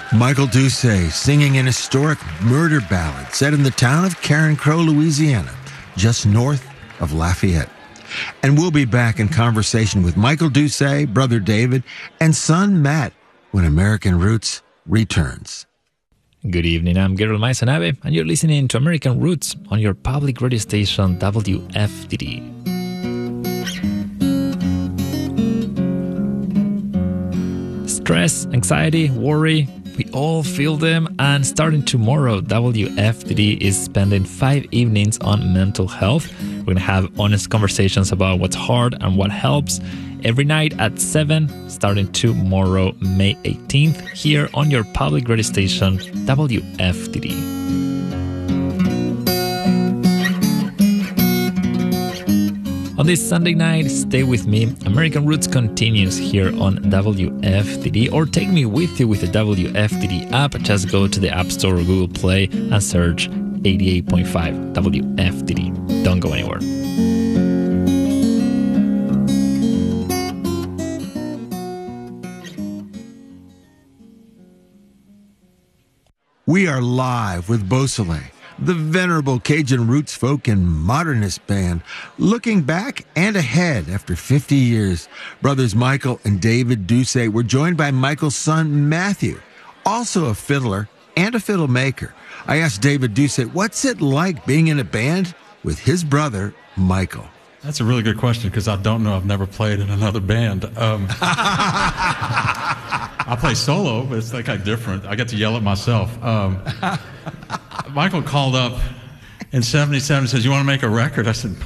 Michael Doucet singing an historic murder ballad set in the town of Carencro, Louisiana, just north of Lafayette. And we'll be back in conversation with Michael Doucet, brother David, and son Matt when American Roots returns. Good evening, I'm Gerald Maisanabe, and you're listening to American Roots on your public radio station WFDD. Stress, anxiety, worry, we all feel them, and starting tomorrow, WFDD is spending 5 evenings on mental health. We're going to have honest conversations about what's hard and what helps every night at 7, starting tomorrow, May 18th, here on your public radio station, WFDD. On this Sunday night, stay with me. American Roots continues here on WFDD, or take me with you with the WFDD app. Just go to the App Store or Google Play and search 88.5 WFDD. Don't go anywhere. We are live with Beausoleil, the venerable Cajun roots folk and modernist band, looking back and ahead after 50 years. Brothers Michael and David Doucet were joined by Michael's son, Matthew, also a fiddler and a fiddle maker. I asked David Doucet, what's it like being in a band with his brother, Michael? That's a really good question because I don't know. I've never played in another band. I play solo, but it's like different. I get to yell at myself. Michael called up in 77 and says, you want to make a record? I said,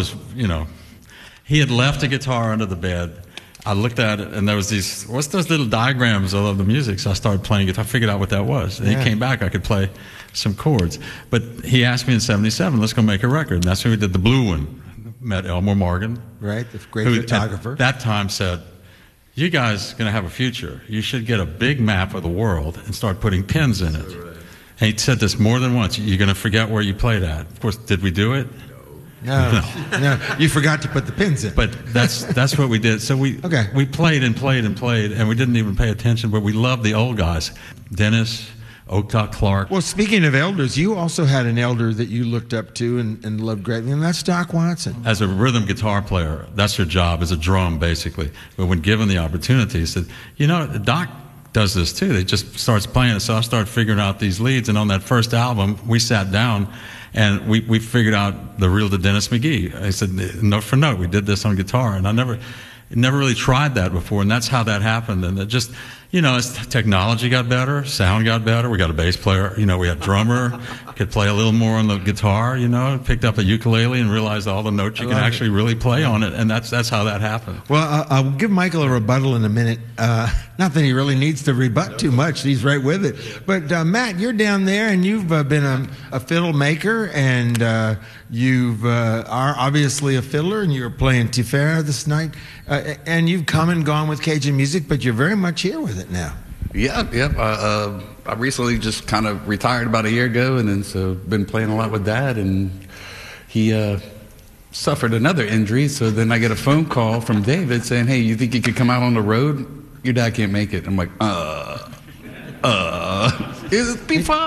he had left a guitar under the bed. I looked at it, and there was what's those little diagrams of the music? So I started playing guitar, figured out what that was. And he came back, I could play some chords. But he asked me in 77, let's go make a record. And that's when we did the blue one. Met Elmore Morgan. Right, the great photographer. At that time said, you guys are going to have a future. You should get a big map of the world and start putting pins in it. And he said this more than once. You're going to forget where you played at. Of course, did we do it? No. You forgot to put the pins in. But that's what we did. So we played and played and played, and we didn't even pay attention, but we loved the old guys. Dennis, Oakdale Clark. Well, speaking of elders, you also had an elder that you looked up to and loved greatly, and that's Doc Watson. As a rhythm guitar player, that's your job, as a drum, basically. But when given the opportunity, he said, Doc does this too. He just starts playing it. So I started figuring out these leads, and on that first album, we sat down, and we figured out the reel to Dennis McGee. I said, note for note, we did this on guitar, and I never really tried that before, and that's how that happened. And it just, as technology got better, sound got better, we got a bass player, we had a drummer, could play a little more on the guitar, picked up a ukulele and realized all the notes you can actually really play on it, and that's how that happened. Well, I'll give Michael a rebuttal in a minute. Not that he really needs to rebut too much, he's right with it. But Matt, you're down there, and you've been a fiddle maker, and you are obviously a fiddler, and you're playing Tifera this night, and you've come and gone with Cajun music, but you're very much here with it now. Yeah. I recently just kind of retired about a year ago, and then so been playing a lot with Dad, and he suffered another injury. So then I get a phone call from David saying, "Hey, you think you could come out on the road? Your dad can't make it." I'm like, it'll be fine.